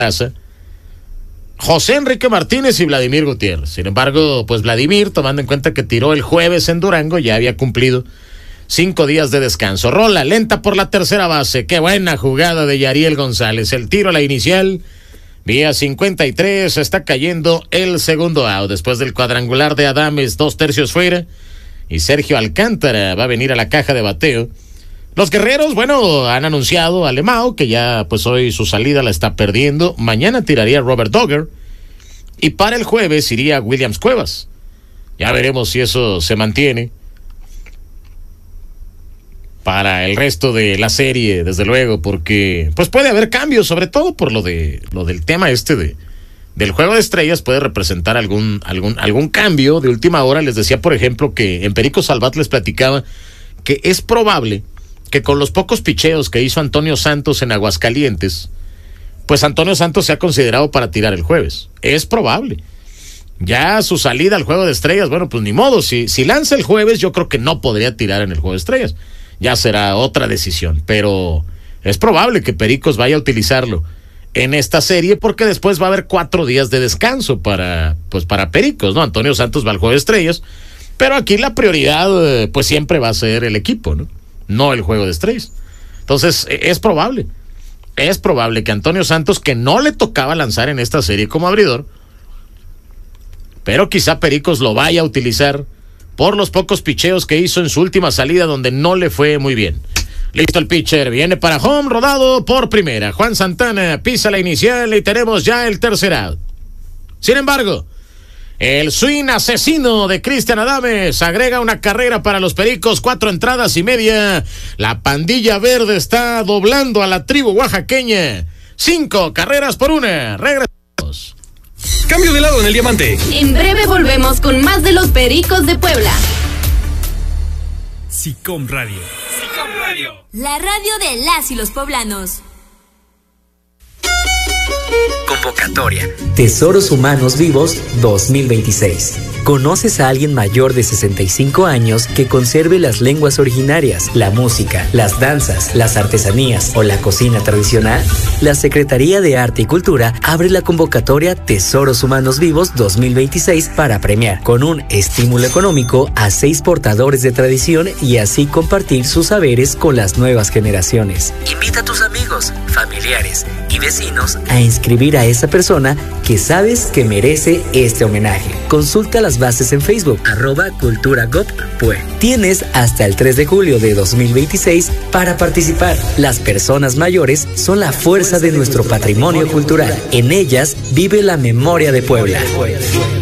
casa, José Enrique Martínez y Vladimir Gutiérrez. Sin embargo, pues Vladimir, tomando en cuenta que tiró el jueves en Durango, ya había cumplido 5 días de descanso. Rola lenta por la tercera base. Qué buena jugada de Yariel González. El tiro a la inicial, vía 53, está cayendo el segundo out. Después del cuadrangular de Adames, 2/3 fuera, y Sergio Alcántara va a venir a la caja de bateo. Los Guerreros, bueno, han anunciado a Lemao que ya pues hoy su salida la está perdiendo. Mañana tiraría Robert Dogger y para el jueves iría Williams Cuevas. Ya veremos si eso se mantiene para el resto de la serie, desde luego, porque pues puede haber cambios, sobre todo por lo del tema del juego de estrellas. Puede representar algún cambio de última hora. Les decía, por ejemplo, que en Perico Salvat les platicaba que es probable que con los pocos picheos que hizo Antonio Santos en Aguascalientes, pues Antonio Santos se ha considerado para tirar el jueves. Es probable. Ya su salida al juego de estrellas, bueno, pues ni modo. Si lanza el jueves, yo creo que no podría tirar en el juego de estrellas. Ya será otra decisión, pero es probable que Pericos vaya a utilizarlo en esta serie, porque después va a haber 4 días de descanso para Pericos, ¿no? Antonio Santos va al juego de estrellas, pero aquí la prioridad pues siempre va a ser el equipo, no el juego de estrellas. Entonces es probable que Antonio Santos, que no le tocaba lanzar en esta serie como abridor, pero quizá Pericos lo vaya a utilizar por los pocos picheos que hizo en su última salida, donde no le fue muy bien. Listo el pitcher, viene para home, rodado por primera. Juan Santana pisa la inicial y tenemos ya el tercer out. Sin embargo, el swing asesino de Cristian Adames agrega una carrera para los Pericos, 4 entradas y media. La pandilla verde está doblando a la tribu oaxaqueña. 5 carreras por 1. Regresamos. Cambio de lado en el diamante. En breve volvemos con más de los Pericos de Puebla. SICOM Radio. SICOM Radio. La radio de las y los poblanos. Convocatoria Tesoros Humanos Vivos 2026. ¿Conoces a alguien mayor de 65 años que conserve las lenguas originarias, la música, las danzas, las artesanías o la cocina tradicional? La Secretaría de Arte y Cultura abre la convocatoria Tesoros Humanos Vivos 2026 para premiar con un estímulo económico a 6 portadores de tradición y así compartir sus saberes con las nuevas generaciones. Invita a tus amigos, familiares y vecinos a inscribir a esa persona que sabes que merece este homenaje. Consulta las bases en Facebook, @culturagop.pue. Tienes hasta el 3 de julio de 2026 para participar. Las personas mayores son la fuerza de nuestro patrimonio cultural. En ellas vive la memoria de Puebla.